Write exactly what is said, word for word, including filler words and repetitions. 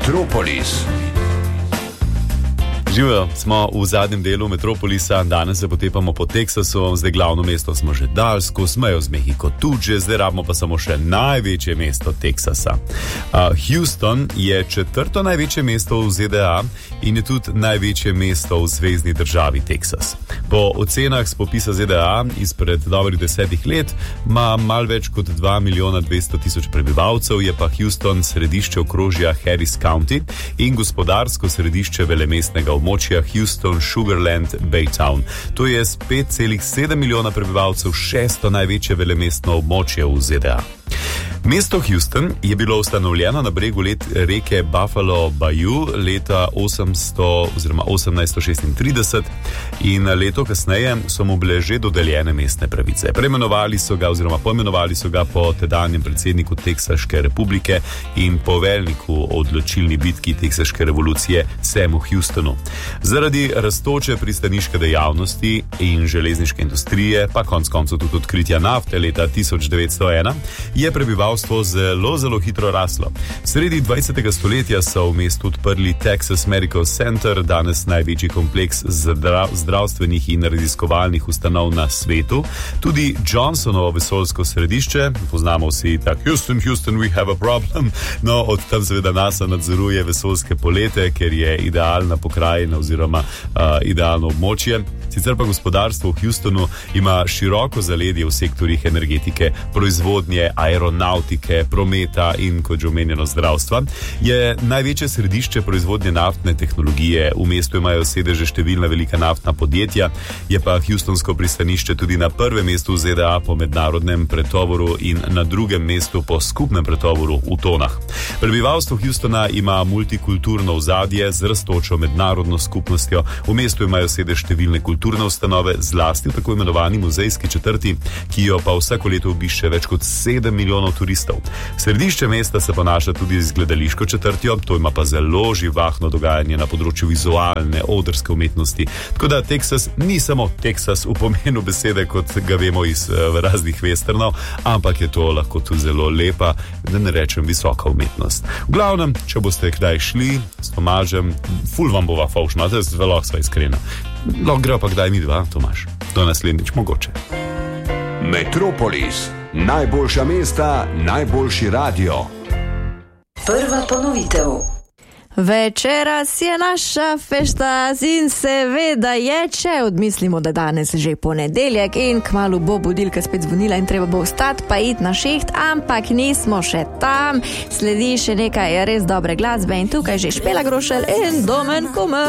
Metropolis. Živijo, smo v zadnjem delu Metropolisa, danes se potepamo po Teksasu, zdaj glavno mesto smo že dal, skozi mejo z Mehiko tudi že, zdaj rabimo pa samo še največje mesto Teksasa. Uh, Houston je četrto največje mesto v Z D A in je tudi največje mesto v zvezni državi Teksas. Po ocenah z popisa Z D A izpred dobrih desetih let ima mal več kot dva milijona dvesto tisoč prebivalcev, je pa Houston središče okrožja Harris County in gospodarsko središče velemestnega območja Houston Sugarland Baytown. To je s pet celih sedem milijona prebivalcev šesto največje velemestno območje v Z D A. Mesto Houston je bilo ustanovljeno na bregu let reke Buffalo Bayou leta osemsto oziroma osemnajststo šestintrideset in leto kasneje so mu bile že dodeljene mestne pravice. Preimenovali so ga oziroma poimenovali so ga po tedanjem predsedniku Teksaške republike in poveljniku odločilni bitki Teksaške revolucije Samu Houstonu. Zaradi rastoče pristaniške dejavnosti in železniške industrije, pa konec koncev tudi odkritja nafte leta tisoč devetsto ena, je prebivalstvo zelo, zelo hitro raslo. Sredi dvajsetega stoletja so v mestu odprli Texas Medical Center, danes največji kompleks zdra, zdravstvenih in raziskovalnih ustanov na svetu. Tudi Johnsonovo vesoljsko središče, poznamo vsi tak Houston, Houston, we have a problem. No, od tam seveda NASA nadzoruje vesoljske polete, ker je idealna pokrajina oziroma uh, idealno območje. Sicer pa gospodarstvo v Houstonu ima široko zaledje v sektorjih energetike, proizvodnje, aeronautike, prometa in, kot že omenjeno, zdravstva. Je največje središče proizvodnje naftne tehnologije, v mestu imajo sedeže številna velika naftna podjetja, je pa Houstonsko pristanišče tudi na prvem mestu v Z D A po mednarodnem pretovoru in na drugem mestu po skupnem pretovoru v tonah. Prebivalstvo Houstona ima multikulturno ozadje z rastočo mednarodno skupnostjo, v mestu imajo sedež številne kulturne ustanove, zlasti v tako imenovani muzejski četrti, ki jo pa vsako leto obišče več kot sedem milijonov turistov. Središče mesta se ponaša tudi z gledališko četrtjo, to ima pa zelo živahno dogajanje na področju vizualne, odrske umetnosti. Tako da Teksas ni samo Teksas v pomenu besede, kot ga vemo iz uh, raznih westernov, ampak je to lahko tudi zelo lepa, da ne rečem visoka umetnost. V glavnem, če boste kdaj šli s Tomažem, ful vam bova faušno, to je zelo sva iskrena. Lahko gre pa kdaj mi dva, Tomaž. Do naslednjič mogoče. Metropolis. Najboljša mesta, najboljši radio. Prva ponovitev. Večeras je naša fešta in seveda je, če odmislimo, da danes že ponedeljek in kmalu bo budilka spet zvonila in treba bo vstati pa iti na šeht, ampak nismo še tam. Sledi še nekaj res dobre glasbe in tukaj že Špela Grošelj in Domen Kumer.